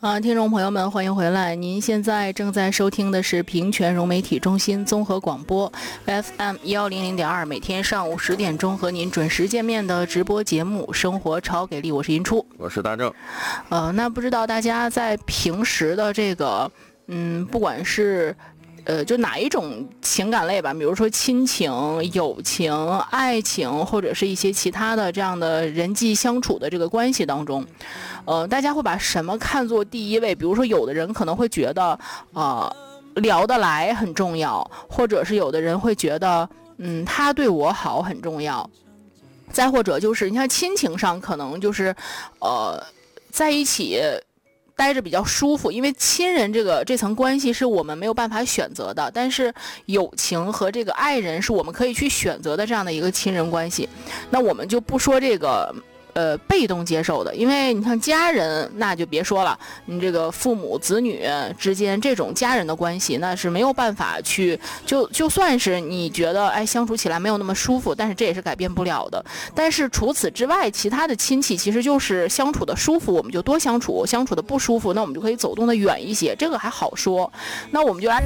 听众朋友们，欢迎回来。您现在正在收听的是平泉融媒体中心综合广播 FM 100.2，每天上午10点钟和您准时见面的直播节目《生活超给力》，我是银初， 我是大正。 那不知道大家在平时的这个，不管是就哪一种情感类吧，比如说亲情、友情、爱情，或者是一些其他的这样的人际相处的这个关系当中，大家会把什么看作第一位？比如说有的人可能会觉得聊得来很重要，或者是有的人会觉得他对我好很重要，再或者就是你看亲情上可能就是在一起待着比较舒服，因为亲人这层关系是我们没有办法选择的，但是友情和这个爱人是我们可以去选择的这样的一个亲人关系。那我们就不说这个被动接受的，因为你看家人那就别说了，你这个父母子女之间这种家人的关系那是没有办法去就算是你觉得相处起来没有那么舒服，但是这也是改变不了的。但是除此之外，其他的亲戚其实就是相处的舒服我们就多相处，相处的不舒服那我们就可以走动的远一些，这个还好说。那我们就来